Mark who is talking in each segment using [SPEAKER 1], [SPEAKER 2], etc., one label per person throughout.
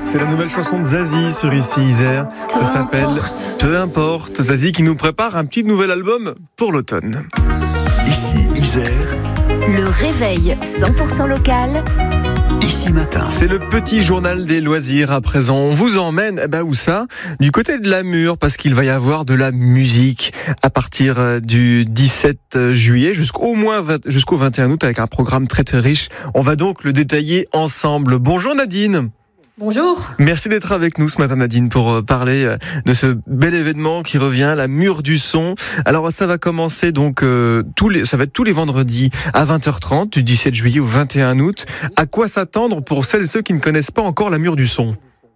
[SPEAKER 1] C'est la nouvelle chanson de Zazie sur Ici Isère. Ça s'appelle Peu importe. Zazie qui nous prépare un petit nouvel album pour l'automne.
[SPEAKER 2] Ici Isère.
[SPEAKER 3] Le réveil 100% local.
[SPEAKER 2] Ici matin.
[SPEAKER 1] C'est le petit journal des loisirs à présent. On vous emmène, où ça ? Du côté de la Mure, parce qu'il va y avoir de la musique à partir du 17 juillet jusqu'au 21 août avec un programme très très riche. On va donc le détailler ensemble. Bonjour Nadine.
[SPEAKER 4] Bonjour.
[SPEAKER 1] Merci d'être avec nous ce matin Nadine pour parler de ce bel événement qui revient, la Mure du son. Alors ça va commencer donc ça va être tous les vendredis à 20h30 du 17 juillet au 21 août. À quoi s'attendre pour celles et ceux qui ne connaissent pas encore la Mure du son ?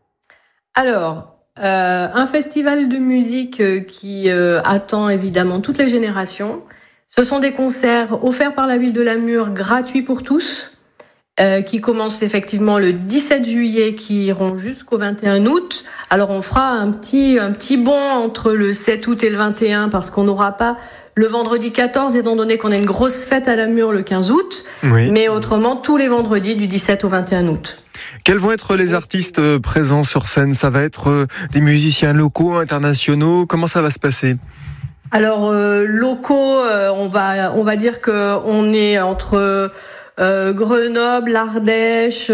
[SPEAKER 4] Alors, un festival de musique qui attend évidemment toutes les générations. Ce sont des concerts offerts par la ville de la Mure, gratuits pour tous. Qui commencent effectivement le 17 juillet, qui iront jusqu'au 21 août. Alors on fera un petit bond entre le 7 août et le 21 parce qu'on n'aura pas le vendredi 14 étant donné qu'on a une grosse fête à la Mure le 15 août. Oui. Mais autrement tous les vendredis du 17 au 21 août.
[SPEAKER 1] Quels vont être les artistes présents sur scène ? Ça va être des musiciens locaux, internationaux ? Comment ça va se passer ?
[SPEAKER 4] Alors locaux, on va dire que on est entre Grenoble, Ardèche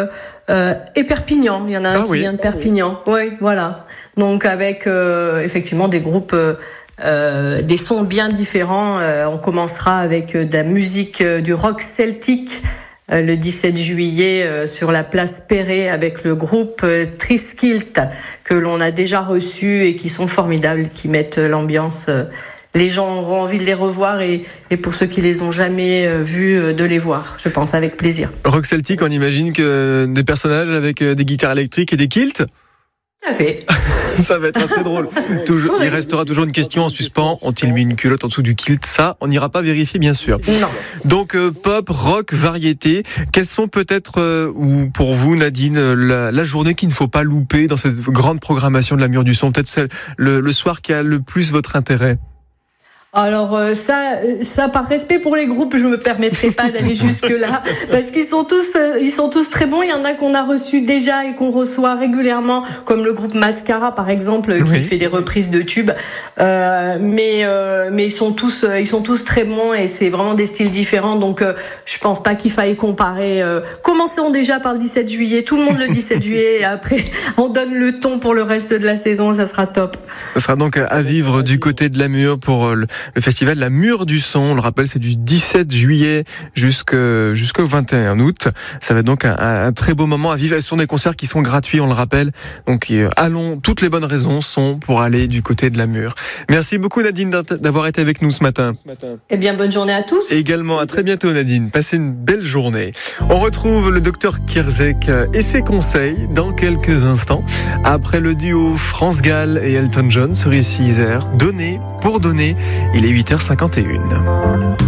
[SPEAKER 4] et Perpignan. Il y en a un qui vient de Perpignan. Oui, voilà. Donc avec effectivement des groupes, des sons bien différents. On commencera avec de la musique du rock celtique le 17 juillet sur la place Perret avec le groupe Triskilt que l'on a déjà reçu et qui sont formidables, qui mettent l'ambiance. Les gens auront envie de les revoir et pour ceux qui les ont jamais vus, de les voir, je pense, avec plaisir.
[SPEAKER 1] Rock celtique, on imagine que des personnages avec des guitares électriques et des kilts ?
[SPEAKER 4] Tout à fait.
[SPEAKER 1] Ça va être assez drôle. Il restera toujours une question en suspens. Ont-ils mis une culotte en dessous du kilt ? Ça, on n'ira pas vérifier, bien sûr.
[SPEAKER 4] Non.
[SPEAKER 1] Donc, pop, rock, variété. Quelles sont peut-être, ou pour vous, Nadine, la journée qu'il ne faut pas louper dans cette grande programmation de la Mure du son ? Peut-être celle, le soir qui a le plus votre intérêt ?
[SPEAKER 4] Alors ça par respect pour les groupes, je me permettrai pas d'aller jusque là parce qu'ils sont tous très bons. Il y en a qu'on a reçus déjà et qu'on reçoit régulièrement, comme le groupe Mascara par exemple, qui fait des reprises de tubes. Mais ils sont tous très bons et c'est vraiment des styles différents. Donc je pense pas qu'il faille comparer. Commençons déjà par le 17 juillet. Tout le monde le 17 juillet et après on donne le ton pour le reste de la saison. Ça sera top.
[SPEAKER 1] Ça sera donc à vivre du côté de la Mure pour le festival La Mure du son. On le rappelle, c'est du 17 juillet jusqu'au 21 août. Ça va être donc un très beau moment à vivre. Ce sont des concerts qui sont gratuits, on le rappelle. Donc allons, toutes les bonnes raisons sont pour aller du côté de la Mure. Merci beaucoup Nadine d'avoir été avec nous ce matin.
[SPEAKER 4] Eh bien, bonne journée à tous.
[SPEAKER 1] Et également, à très bientôt Nadine. Passez une belle journée. On retrouve le docteur Kierzek et ses conseils dans quelques instants. Après le duo France Gall et Elton John sur Ici Isère. Donner pour donner. Il est 8h51.